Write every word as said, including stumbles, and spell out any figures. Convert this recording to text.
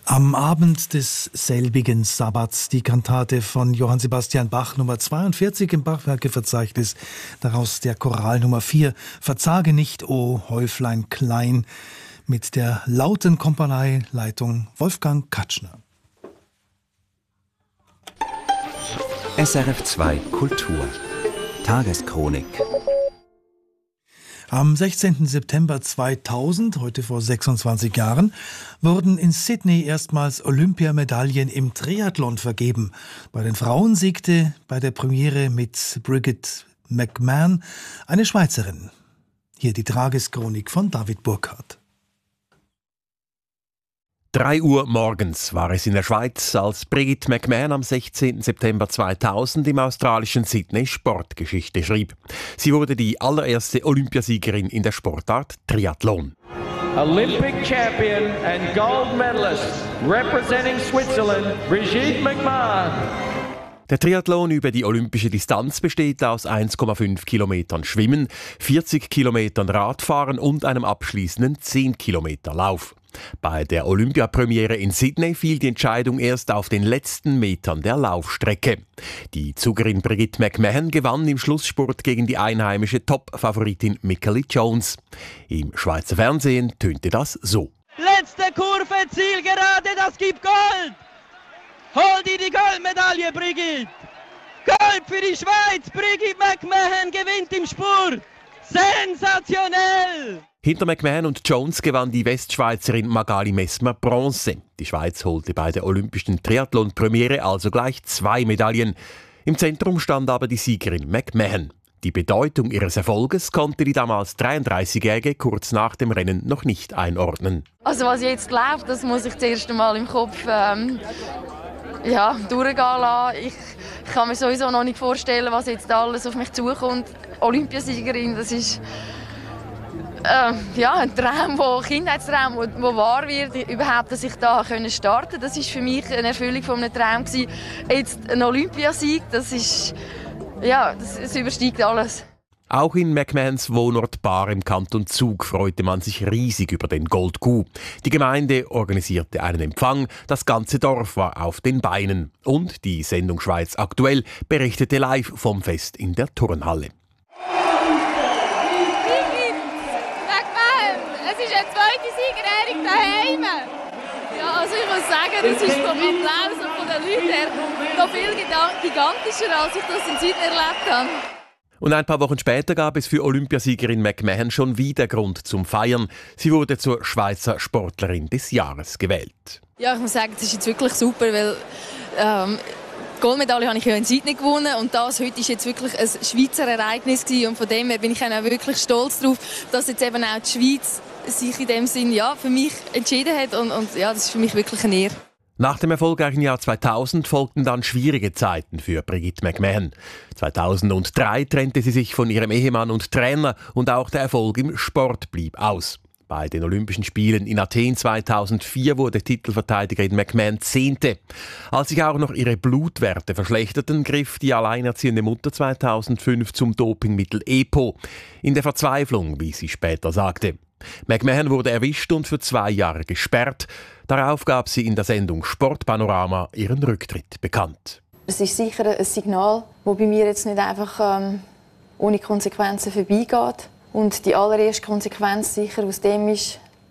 Am Abend des selbigen Sabbats die Kantate von Johann Sebastian Bach Nummer zweiundvierzig im Bachwerkeverzeichnis, daraus der Choral Nummer vier, Verzage nicht, o Häuflein klein, mit der lauten Kompanileitung Wolfgang Katschner. S R F zwei Kultur Tageschronik. Am sechzehnten September zweitausend, heute vor sechsundzwanzig Jahren, wurden in Sydney erstmals Olympiamedaillen im Triathlon vergeben. Bei den Frauen siegte bei der Premiere mit Brigitte McMahon eine Schweizerin. Hier die Tageschronik von David Burkhardt. Drei Uhr morgens war es in der Schweiz, als Brigitte McMahon am sechzehnten September zweitausend im australischen Sydney Sportgeschichte schrieb. Sie wurde die allererste Olympiasiegerin in der Sportart Triathlon. Olympic champion and gold medalist representing Switzerland, Brigitte McMahon. Der Triathlon über die olympische Distanz besteht aus eins Komma fünf Kilometern Schwimmen, vierzig Kilometern Radfahren und einem abschließenden zehn Kilometer Lauf. Bei der Olympiapremiere in Sydney fiel die Entscheidung erst auf den letzten Metern der Laufstrecke. Die Zugerin Brigitte McMahon gewann im Schlussspurt gegen die einheimische Top-Favoritin Mickaëlle Jones. Im Schweizer Fernsehen tönte das so. Letzte Kurve, Zielgerade, das gibt Gold! Hol dir die Goldmedaille, Brigitte! Gold für die Schweiz! Brigitte McMahon gewinnt im Spurt! Sensationell! Hinter McMahon und Jones gewann die Westschweizerin Magali Messmer Bronze. Die Schweiz holte bei der olympischen Triathlon-Premiere also gleich zwei Medaillen. Im Zentrum stand aber die Siegerin McMahon. Die Bedeutung ihres Erfolges konnte die damals dreiunddreißigjährige kurz nach dem Rennen noch nicht einordnen. Also was jetzt läuft, das muss ich das erste Mal im Kopf ähm, ja, durchgehen lassen. Ich kann mir sowieso noch nicht vorstellen, was jetzt alles auf mich zukommt. Olympiasiegerin, das ist äh, ja, ein Traum, ein Kindheitstraum, der wahr wird. Überhaupt, dass ich da starten konnte, das war für mich eine Erfüllung von einem Traum. Jetzt ein Olympiasieg, das ist, ja, das, das übersteigt alles. Auch in McMahons Wohnort Bar im Kanton Zug freute man sich riesig über den Gold-Coup. Die Gemeinde organisierte einen Empfang, das ganze Dorf war auf den Beinen. Und die Sendung Schweiz aktuell berichtete live vom Fest in der Turnhalle. Es ist eine zweite Siegerehrung daheim. Ja, also ich muss sagen, das ist vom Applaus und von den Leuten her noch viel gigantischer, als ich das in Sydney erlebt habe. Und ein paar Wochen später gab es für Olympiasiegerin McMahon schon wieder Grund zum Feiern. Sie wurde zur Schweizer Sportlerin des Jahres gewählt. Ja, ich muss sagen, das ist jetzt wirklich super, weil ähm, die Goldmedaille habe ich ja in Sydney gewonnen und das heute ist jetzt wirklich ein Schweizer Ereignis gewesen. Und von dem her bin ich auch wirklich stolz darauf, dass jetzt eben auch die Schweiz sich in dem Sinn ja, für mich entschieden hat und, und ja, das ist für mich wirklich eine Ehre. Nach dem erfolgreichen Jahr zweitausend folgten dann schwierige Zeiten für Brigitte McMahon. zweitausenddrei trennte sie sich von ihrem Ehemann und Trainer und auch der Erfolg im Sport blieb aus. Bei den Olympischen Spielen in Athen zweitausendvier wurde Titelverteidigerin McMahon Zehnte. Als sich auch noch ihre Blutwerte verschlechterten, griff die alleinerziehende Mutter zweitausendfünf zum Dopingmittel EPO. In der Verzweiflung, wie sie später sagte. McMahon wurde erwischt und für zwei Jahre gesperrt. Darauf gab sie in der Sendung Sportpanorama ihren Rücktritt bekannt. Es ist sicher ein Signal, das bei mir jetzt nicht einfach ähm, ohne Konsequenzen vorbeigeht. Und die allererste Konsequenz sicher aus dem ist,